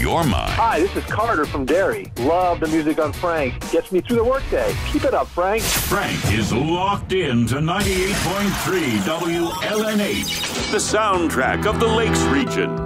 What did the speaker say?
your mind. Hi, this is Carter from Derry. Love the music on Frank. Gets me through the workday. Keep it up, Frank. Frank is locked in to 98.3 WLNH, the soundtrack of the Lakes region.